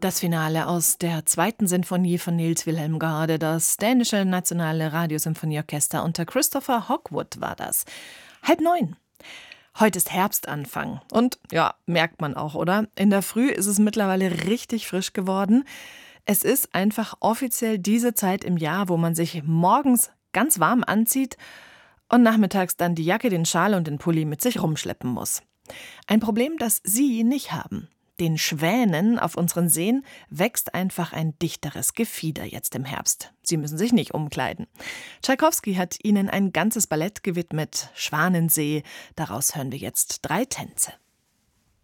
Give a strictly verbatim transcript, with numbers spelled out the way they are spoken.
Das Finale aus der zweiten Sinfonie von Niels Wilhelm Gade, das dänische Nationale Radiosymphonieorchester unter Christopher Hogwood war das. Halb neun. Heute ist Herbstanfang und ja, merkt man auch, oder? In der Früh ist es mittlerweile richtig frisch geworden. Es ist einfach offiziell diese Zeit im Jahr, wo man sich morgens ganz warm anzieht und nachmittags dann die Jacke, den Schal und den Pulli mit sich rumschleppen muss. Ein Problem, das Sie nicht haben. Den Schwänen auf unseren Seen wächst einfach ein dichteres Gefieder jetzt im Herbst. Sie müssen sich nicht umkleiden. Tschaikowski hat ihnen ein ganzes Ballett gewidmet, Schwanensee. Daraus hören wir jetzt drei Tänze.